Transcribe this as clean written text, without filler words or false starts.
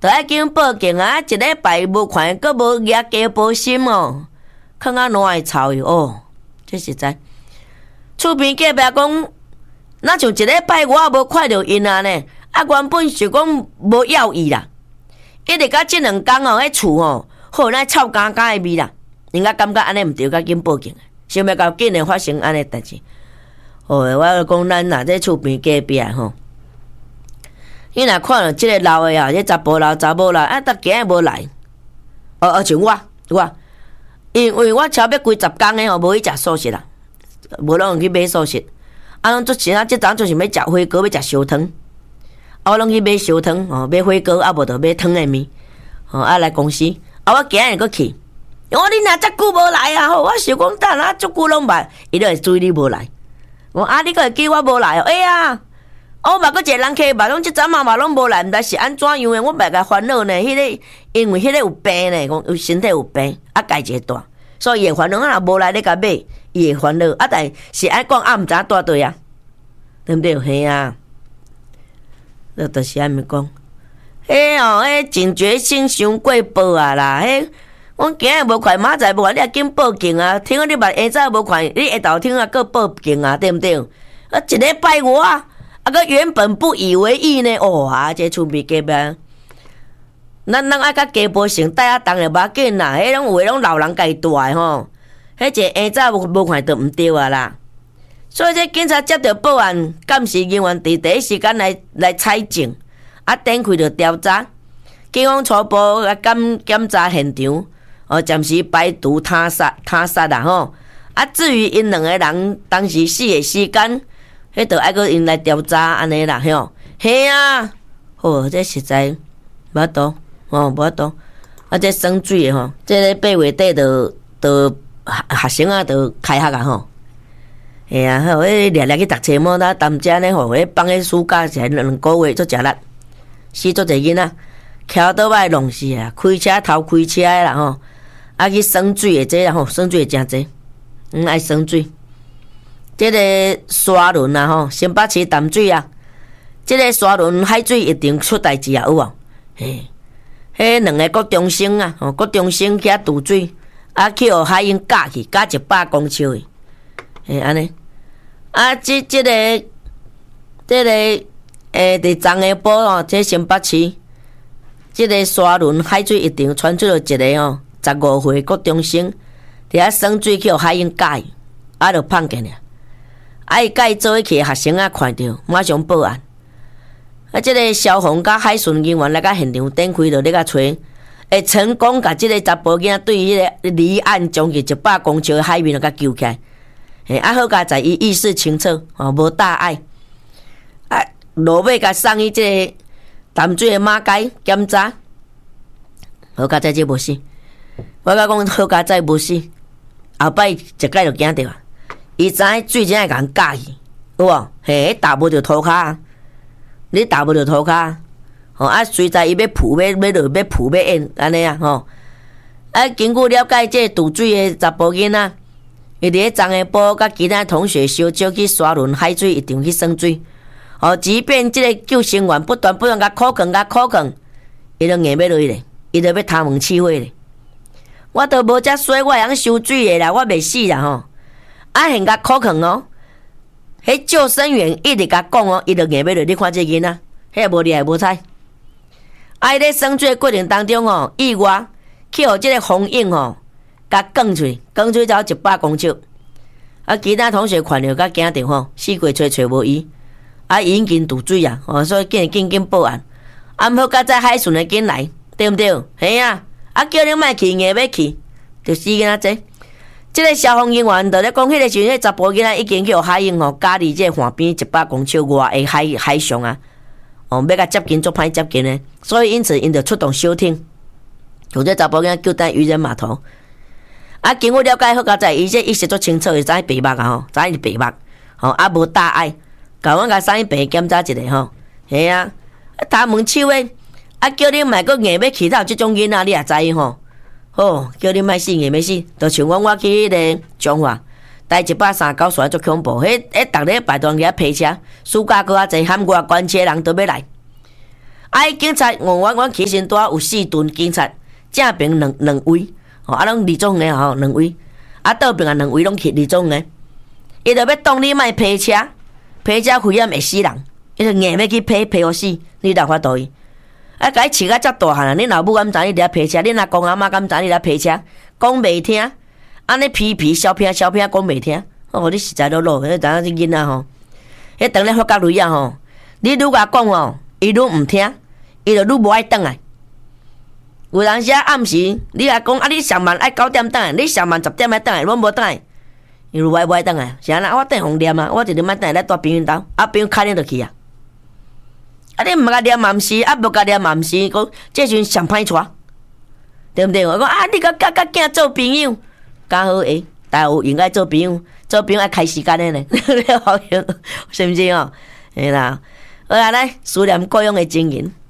着爱紧报警啊！一礼拜无看，阁无举加保心哦，囥啊烂的臭哟哦，这实在。厝边隔壁讲，哪像一礼拜我也无看到因啊呢？啊，原本是讲无要伊啦，一直到即2天哦，迄厝哦，好那臭干干的味啦，应该感觉安尼毋对，甲紧报警，想要到紧的发生安尼代志。哦，我讲咱若在厝边隔壁吼，伊若看到即个老的啊，即查甫老查某老啊，逐家无来。像我，因为我超要规10天的吼，无去食素食啦，无拢去买素食。啊，拢做时啊，即阵就是要食火锅，要食烧汤。啊，我拢去买烧汤，买火锅，啊无就买汤的面。啊来公司，啊我今日搁去。我你若遮久无来啊？我想讲等啊，足久拢捌，伊就会注意你无来。我啊，你搁会记我无来哦？哎呀，我嘛搁一个人客嘛，拢即阵嘛拢无来，毋知是安怎样的？我袂甲烦恼呢。迄个因为迄个有病呢，讲有身体有病，啊家一个大，所以伊会烦恼。我若无来你甲买，伊会烦恼。啊，但是安讲啊，毋知影带对啊，对毋对？嘿啊，这就是安尼讲。迄真决心伤过报啊啦！我今日无看，明仔无看，你也紧报警啊！听讲你嘛下早无看，你下昼听啊，搁报警啊，对毋对？啊，一礼拜我啊，个原本不以为意呢。哦啊，这厝边隔壁，咱爱甲家婆先带啊，当然无要紧啦。迄种有诶，拢老人家带诶吼，迄一下早无看就毋对啊啦。所以这警察接到报案，监视人员伫第一时间来采证，啊，展开着调查。警方初步检查现场。暂时排除他杀啦吼。啊，至于因2个人当时死的时间，迄着爱搁因来调查安尼啦吼。嘿啊，这实在无法度无法度。啊，这生水的吼，这个8月底就学生啊，就开学啊吼。嘿啊，掠去读册么？那当家呢吼，放迄暑假才2个月，足食力，死足侪囡仔，徛倒摆弄死啊！开车偷开车的啦吼。啊，去生水的这啦吼，生水的真济，爱生水。这个沙轮啊吼，新北市淡水啊，这个沙轮海水一定出代志啊，有无？迄2个国中生啊，国中生去遐渡水，啊去互海鹰夹去，夹100公尺的，安尼。啊，这个伫昨下晡哦，这新北市，这个沙轮海水一定传出了一个哦。15岁国中生伫遐生水去互海鹰夹伊，啊，就碰见了。啊，伊甲伊做伙去学生啊，看到马上报案。啊，这个消防甲海巡人员来到现场展开着咧甲找，会成功甲这个查甫囝对迄个离岸将近100公尺的海面甲救起来。啊，好佳在伊意识清楚，无大碍。啊，落尾甲送去这个淡水的马街检查，好佳在这无死。我甲讲好佳在无死，后摆一届就惊着啊！伊知影水真会甲人夹去，有无？踏无着涂骹，你踏无着涂骹，啊，随在伊要扑要落要扑要淹安尼啊吼！啊，经过了解，这渡水的查甫囡仔，伊伫咧昨下晡甲其他同学相招去沙轮海水一场去耍水，即便这个救生员不断甲苦劝，伊都硬要落去咧，伊都要他门试火咧。我都无遮水，我会晓收水的啦，我袂死啦吼！啊，现甲苦劝哦，迄救生员一直甲讲哦，伊就硬要落。你看这囡仔，迄无厉害无彩。啊，伊咧耍水的过程当中哦，意外去互这个风影哦，甲卷出走100公尺。啊，其他同学看到甲惊着吼，四界找无伊，啊，伊已经渡水啊，所以紧报案。啊，毋好甲在海巡的紧来，对毋对？嘿啊！啊，叫你莫去，硬要去，就死囡仔这。这个消防人员就咧讲，迄个时阵，迄查甫囡仔已经去海鹰吼，家离这岸边100公尺外的海上啊，要甲接近足歹接近的，所以因此因就出动小艇，有这查甫囡仔救在渔人码头。啊，经过了解好佳在，伊这意识足清楚，会知白目啊吼，知伊白目，啊无大碍，甲阮甲送去病检查一下吼，嘿啊，他问手诶。啊，叫你莫搁硬要去到即种囡仔，你也知吼。好，叫你莫死硬要死，就像我去迄个彰化，带139线足恐怖。迄逐礼拜当日批车，暑假搁较济，喊外关车人都要来。 啊，伊警察，阮起身带有4吨警察，正平两位，啊，拢二种的吼，2位，啊，倒边啊2位拢去2种的，伊就要当你莫批车，批车危险会死人，伊就硬要去批互死，你哪法度伊？啊，甲伊饲甲遮大汉啊！恁老母敢知你伫遐批车？恁阿公阿嬷敢知你伫遐批车？讲袂听，安尼皮小片讲袂听。哦，你实在落落，迄阵仔囡仔吼，迄当咧发觉雷啊吼，你愈甲讲吼，伊愈毋听，伊就愈无爱转来。有当时暗时，你甲讲啊，你上班爱9点转来，你上班10点爱转来，阮无转来，伊愈无爱转来。是安那？我等互念啊，我一日莫转来带朋友兜，啊，朋友开恁就去啊。啊！你毋甲念嘛毋是，啊无甲念嘛毋是，讲这阵上歹带，对毋对？我讲啊，你甲囝做朋友，刚好诶，但有应该做朋友，做朋友爱开时间的呢，是毋是哦？嘿啦，好啦，来思念各样的情形。